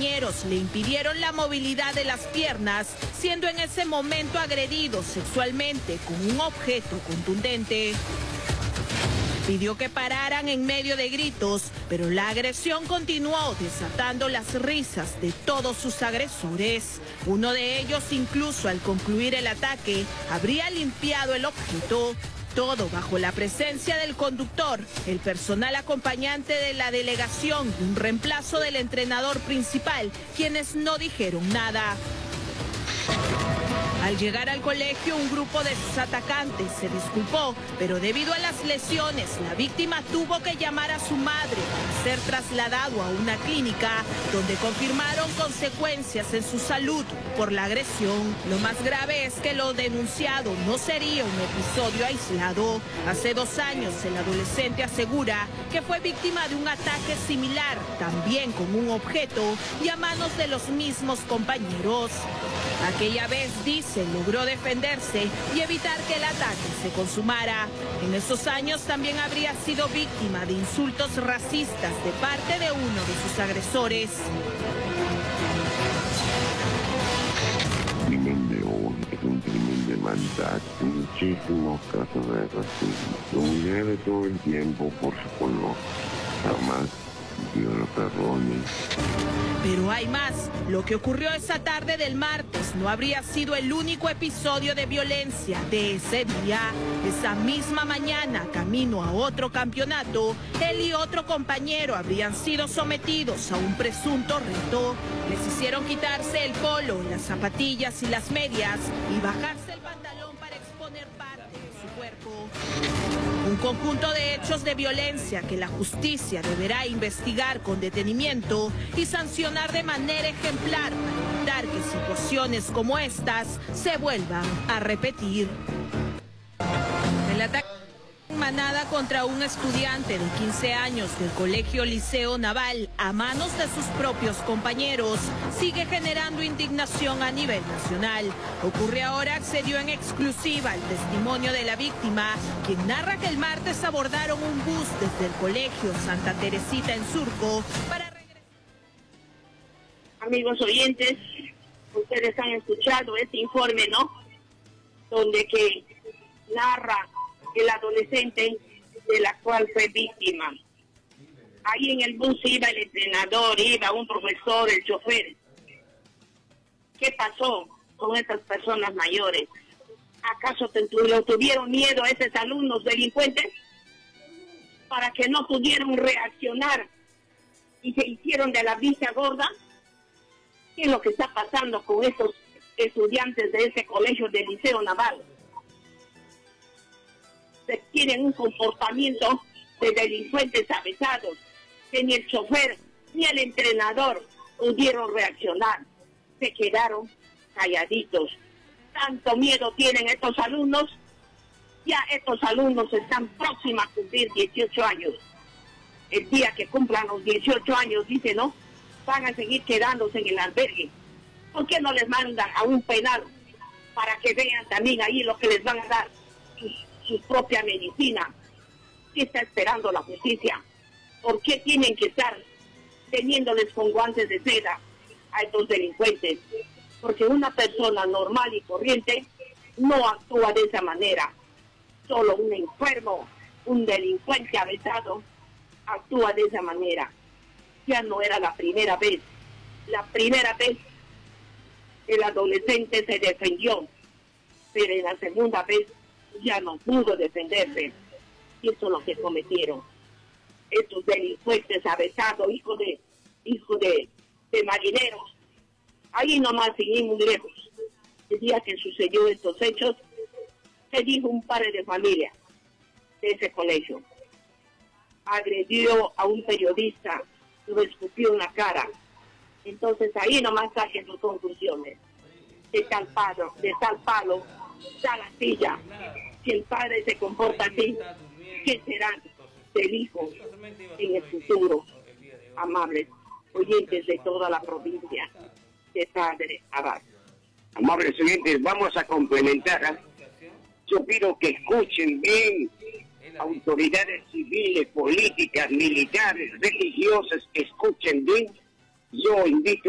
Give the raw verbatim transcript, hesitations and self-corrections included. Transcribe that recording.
compañeros le impidieron la movilidad de las piernas, siendo en ese momento agredido sexualmente con un objeto contundente. Pidió que pararan en medio de gritos, pero la agresión continuó, desatando las risas de todos sus agresores. Uno de ellos, incluso al concluir el ataque, habría limpiado el objeto. Todo bajo la presencia del conductor, el personal acompañante de la delegación y un reemplazo del entrenador principal, quienes no dijeron nada. Al llegar al colegio, un grupo de sus atacantes se disculpó, pero debido a las lesiones, la víctima tuvo que llamar a su madre para ser trasladado a una clínica, donde confirmaron consecuencias en su salud por la agresión. Lo más grave es que lo denunciado no sería un episodio aislado. Hace dos años, el adolescente asegura que fue víctima de un ataque similar, también con un objeto y a manos de los mismos compañeros. Aquella vez, dice, logró defenderse y evitar que el ataque se consumara. En esos años también habría sido víctima de insultos racistas de parte de uno de sus agresores. El crimen de hoy es un crimen de maldad, muchísimos casos de racismo. Lo niega todo el tiempo por su color, jamás dio los perrones. Pero hay más. Lo que ocurrió esa tarde del martes no habría sido el único episodio de violencia de ese día. Esa misma mañana, camino a otro campeonato, él y otro compañero habrían sido sometidos a un presunto reto. Les hicieron quitarse el polo, las zapatillas y las medias y bajarse el pantalón para exponer parte de su cuerpo. Un conjunto de hechos de violencia que la justicia deberá investigar con detenimiento y sancionar de manera ejemplar para evitar que situaciones como estas se vuelvan a repetir. El ataque en manada contra un estudiante de quince años del Colegio Liceo Naval a manos de sus propios compañeros sigue generando indignación a nivel nacional. Ocurre ahora, accedió en exclusiva al testimonio de la víctima, quien narra que el martes abordaron un bus desde el Colegio Santa Teresita en Surco para regresar. Amigos oyentes, ustedes han escuchado este informe, ¿no? Donde que narra el adolescente de la cual fue víctima. Ahí en el bus iba el entrenador, iba un profesor, el chofer. ¿Qué pasó con estas personas mayores? ¿Acaso te, le tuvieron miedo a esos alumnos delincuentes para que no pudieron reaccionar y se hicieron de la vista gorda? ¿Qué es lo que está pasando con estos estudiantes de ese colegio del Liceo Naval? Tienen un comportamiento de delincuentes avesados, que ni el chofer ni el entrenador pudieron reaccionar, se quedaron calladitos. Tanto miedo tienen estos alumnos, ya estos alumnos están próximos a cumplir dieciocho años. El día que cumplan los dieciocho años, dice, ¿no?, van a seguir quedándose en el albergue. ¿Por qué no les mandan a un penal para que vean también ahí lo que les van a dar? Su propia medicina. ¿Qué está esperando la justicia? ¿Por qué tienen que estar teniéndoles con guantes de seda a estos delincuentes? Porque una persona normal y corriente no actúa de esa manera. Solo un enfermo, un delincuente avesado, actúa de esa manera. Ya no era la primera vez. La primera vez el adolescente se defendió, pero en la segunda vez ya no pudo defenderse. Y eso es lo que cometieron estos delincuentes avesados, hijos de hijo de, de marineros. Ahí nomás, sin ir muy lejos, el día que sucedió estos hechos, se dijo un padre de familia de ese colegio agredió a un periodista, lo escupió en la cara. Entonces ahí nomás saquen sus conclusiones. De tal palo, de tal palo, tal astilla. Si el padre se comporta así, ¿qué será del hijo en el futuro? Amables oyentes de toda la provincia de Padre Abad. Amables oyentes, vamos a complementar. ¿eh? Yo pido que escuchen bien, autoridades civiles, políticas, militares, religiosas, escuchen bien. Yo invito